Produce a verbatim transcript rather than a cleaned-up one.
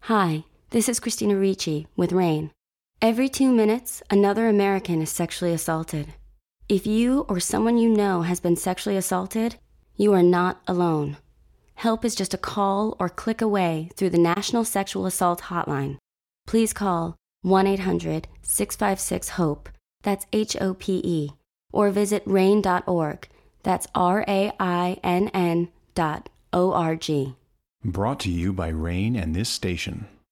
Hi, this is Christina Ricci with RAINN. Every two minutes, another American is sexually assaulted. If you or someone you know has been sexually assaulted, you are not alone. Help is just a call or click away through the National Sexual Assault Hotline. Please call one eight hundred six five six HOPE, that's H O P E, or visit rainn dot org, that's R A I N N dot O R G. Brought to you by RAINN and this station.